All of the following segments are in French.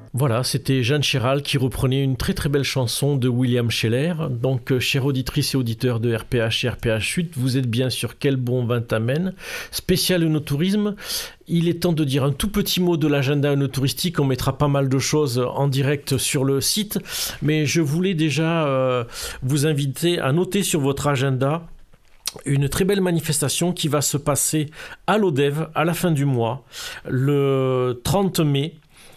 Voilà, c'était Jeanne Chéral qui reprenait une très très belle chanson de William Scheller. Donc, chères auditrices et auditeurs de RPH et RPH 8, vous êtes bien sur Quel bon vin t'amène, spécial œnotourisme. Il est temps de dire un tout petit mot de l'agenda œnotouristique. On mettra pas mal de choses en direct sur le site, mais je voulais déjà vous inviter à noter sur votre agenda une très belle manifestation qui va se passer à l'Odève à la fin du mois, le 30 mai.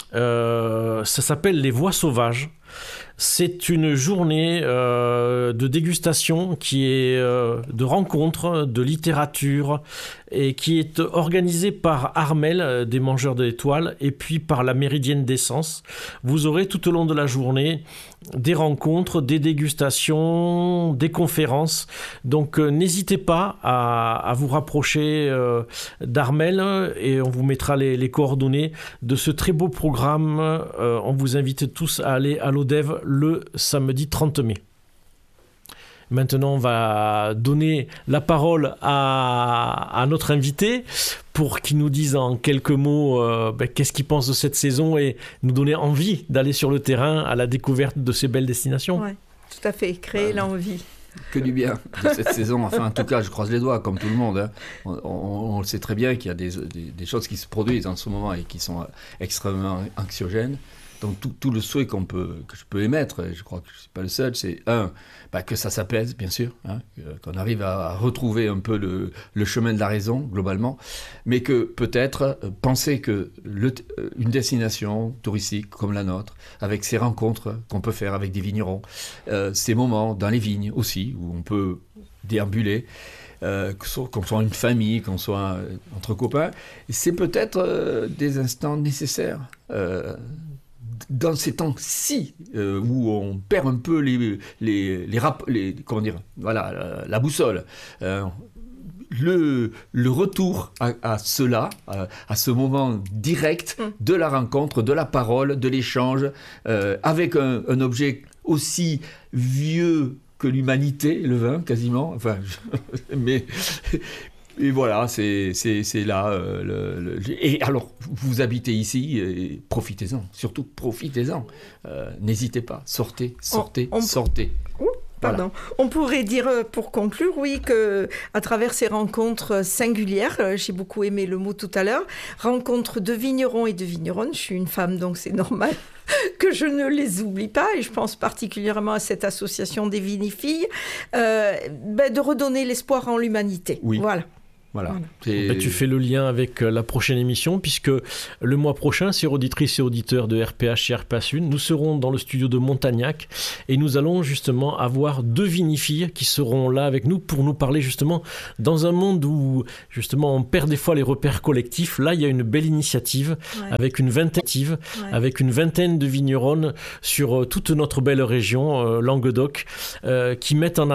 Ça s'appelle les Voix sauvages. C'est une journée de dégustation qui est de rencontres, de littérature et qui est organisée par Armel des Mangeurs d'étoiles et puis par la Méridienne d'Essence. Vous aurez tout au long de la journée des rencontres, des dégustations, des conférences. Donc n'hésitez pas à vous rapprocher d'Armel et on vous mettra les coordonnées de ce très beau programme. On vous invite tous à aller à l'Odève le samedi 30 mai. Maintenant, on va donner la parole à notre invité pour qu'il nous dise en quelques mots qu'est-ce qu'il pense de cette saison et nous donner envie d'aller sur le terrain à la découverte de ces belles destinations. Oui, tout à fait, créer l'envie. Que du bien de cette saison. Enfin, en tout cas, je croise les doigts, comme tout le monde. Hein. On le sait très bien qu'il y a des choses qui se produisent en ce moment et qui sont extrêmement anxiogènes. Donc tout le souhait que je peux émettre, et je crois que je ne suis pas le seul, c'est que ça s'apaise, bien sûr, hein, qu'on arrive à retrouver un peu le chemin de la raison, globalement, mais que peut-être penser que une destination touristique comme la nôtre, avec ces rencontres qu'on peut faire avec des vignerons, ces moments dans les vignes aussi, où on peut déambuler, qu'on soit une famille, qu'on soit entre copains, c'est peut-être des instants nécessaires dans ces temps-ci où on perd un peu la boussole, le retour à cela, à ce moment direct de la rencontre, de la parole, de l'échange, avec un objet aussi vieux que l'humanité, le vin, quasiment. Enfin, et voilà, c'est là. Et alors, vous habitez ici, et profitez-en. Surtout, profitez-en. N'hésitez pas. Sortez. Pardon. Voilà. On pourrait dire, pour conclure, oui, qu'à travers ces rencontres singulières, j'ai beaucoup aimé le mot tout à l'heure, rencontres de vignerons et de vigneronnes, je suis une femme, donc c'est normal que je ne les oublie pas, et je pense particulièrement à cette association des vinifilles, de redonner l'espoir en l'humanité. Oui. Voilà. Tu fais le lien avec la prochaine émission, puisque le mois prochain, chers auditrices et auditeurs de RPH et RPH 1, nous serons dans le studio de Montagnac et nous allons justement avoir 2 vinifilles qui seront là avec nous pour nous parler justement dans un monde où justement on perd des fois les repères collectifs. Là, il y a une belle initiative avec une vingtaine de vigneronnes sur toute notre belle région, Languedoc, qui mettent en